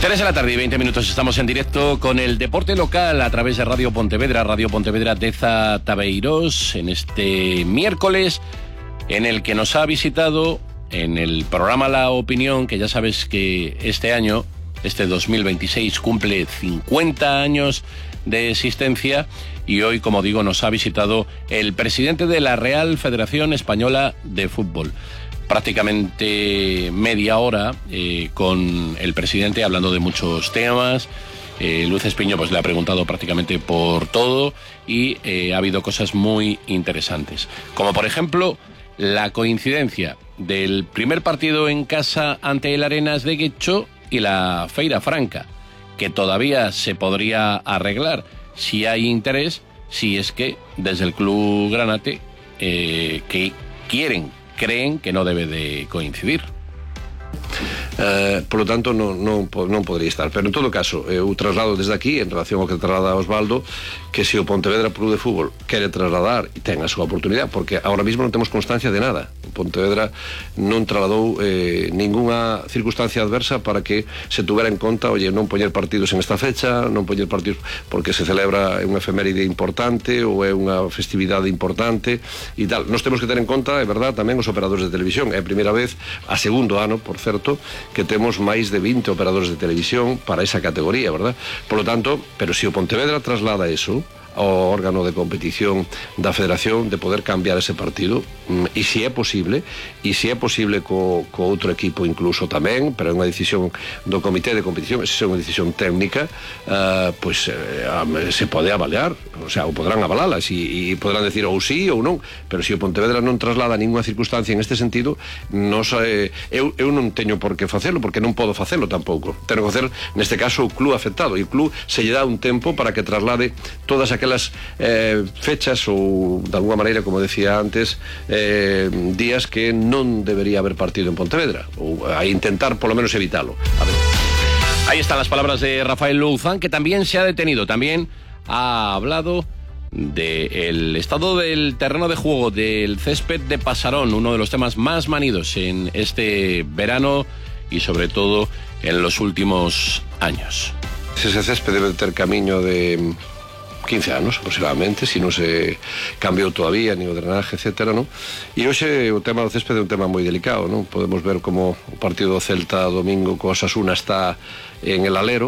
3 de la tarde y 20 minutos, estamos en directo con el deporte local a través de Radio Pontevedra Deza Tabeiros, en este miércoles en el que nos ha visitado en el programa La Opinión, que ya sabes que este año, este 2026, cumple 50 años de existencia, y hoy, como digo, nos ha visitado el presidente de la Real Federación Española de Fútbol. Prácticamente media hora con el presidente hablando de muchos temas. Luz Espiño pues le ha preguntado prácticamente por todo y ha habido cosas muy interesantes, como por ejemplo la coincidencia del primer partido en casa ante el Arenas de Guecho y la Feira Franca, que todavía se podría arreglar si hay interés, si es que desde el Club Granate que creen que no debe de coincidir. Por lo tanto non podería estar, pero en todo caso eu traslado desde aquí, en relación ao que traslada Osvaldo, que se o Pontevedra Club de Fútbol quere trasladar e ten a súa oportunidade, porque ahora mismo non temos constancia de nada. O Pontevedra non trasladou ninguna circunstancia adversa para que se tuvera en conta, oye, non poñer partidos en esta fecha, non poñer partidos porque se celebra unha efeméride importante ou é unha festividade importante e tal. Nos temos que ter en conta, é verdad, tamén os operadores de televisión. É a primeira vez, a segundo ano, por certo, que temos máis de 20 operadores de televisión para esa categoría, verdad? Por lo tanto, pero se o Pontevedra traslada eso ao órgano de competición da Federación, de poder cambiar ese partido, e se é posible co outro equipo incluso tamén, pero é unha decisión do comité de competición, se é unha decisión técnica, se pode avaliar, o sea, o podrán avalalas e podrán decir ou sí ou non, pero se o Pontevedra non traslada ninguna circunstancia en este sentido, eu non teño por que facelo, porque non podo facelo tampouco. Teño que facer, neste caso, o club afectado, e o club se lle dá un tempo para que traslade todas aquelas fechas ou, de alguna maneira, como decía antes, días que non debería haber partido en Pontevedra, ou a intentar polo menos evitalo. A ver. Ahí están las palabras de Rafael Louzán, que también se ha detenido, también ha hablado del estado del terreno de juego, del césped de Pasarón, uno de los temas más manidos en este verano y sobre todo en los últimos años. Ese césped debe ter camiño de 15 anos aproximadamente, se non se cambiou todavía ni o drenaje, etcétera, non? E hoxe o tema do césped é un tema moi delicado, non? Podemos ver como o partido do Celta domingo co Osasuna está en el alero,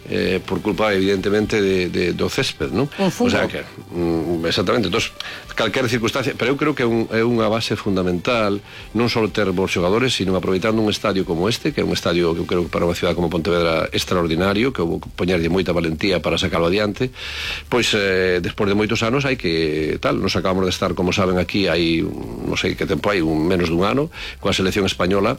por culpa evidentemente do césped, non? O sea que, exactamente, entón, calquera circunstancia, pero eu creo que é unha base fundamental non só ter bons xogadores, sino aproveitando un estadio como este, que é un estadio que eu creo que para unha cidade como Pontevedra extraordinario, que vou poñerlle moita valentía para sacarlo adiante, pois despois de moitos anos hai que tal, nos acabamos de estar, como saben, aquí hai non sei que tempo hai, menos dun ano, coa selección española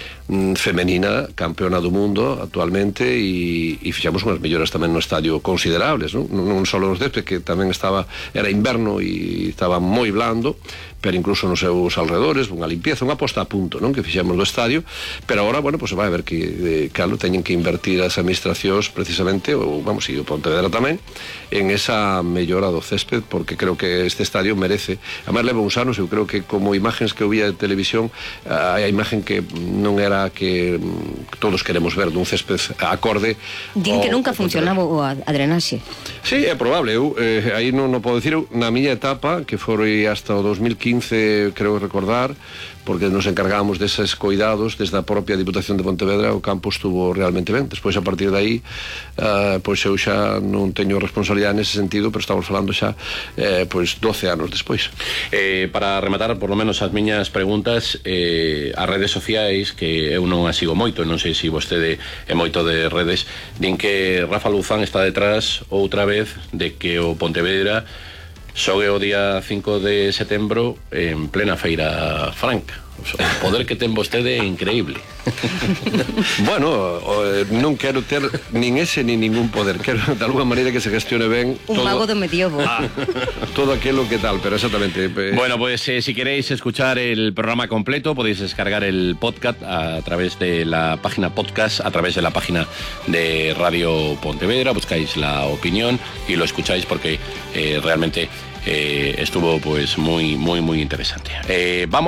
femenina, campeona do mundo actualmente, e fixamos unhas melloras tamén no estadio considerables, non só nos césped, que tamén era inverno e estaba moi blando, pero incluso nos seus alrededores, unha limpieza, unha posta a punto, non, que fixemos do estadio, pero agora, bueno, pues se vai ver que calo teñen que invertir as administracións precisamente, ou vamos, e o Pontevedra tamén, en esa mellora do césped, porque creo que este estadio merece. Además, leva uns anos, eu creo que como imagens que eu vía de televisión, a imagen que non era que todos queremos ver dun césped acorde. Din que nunca funcionaba a drenaxe. Sí, é probable, eu aí non podo dicir, na miña etapa, que foi hasta o 2015, creo recordar, porque nos encargábamos deses cuidados desde a propia Diputación de Pontevedra, o campo estuvo realmente ben. Despois, a partir de aí, pois eu xa non teño responsabilidade nese sentido, pero estamos falando xa pois 12 anos despois. Para rematar, por lo menos, as miñas preguntas, as redes sociais, que eu non as sigo moito, non sei se vostede é moito de redes, din que Rafa Louzán está detrás outra vez de que o Pontevedra xogue o día 5 de setembro en plena Feira Franca. O poder que ten vostede é increíble. Bueno, non quero ter nin ese nin ningún poder. Quero, de alguna maneira, que se gestione ben un mago do medievo. Todo aquilo que tal, pero exactamente. Bueno, pues si queréis escuchar el programa completo, podéis descargar el podcast a través de la página podcast, a través de la página de Radio Pontevedra, buscáis La Opinión y lo escucháis, porque realmente estuvo pues muy interesante. Vamos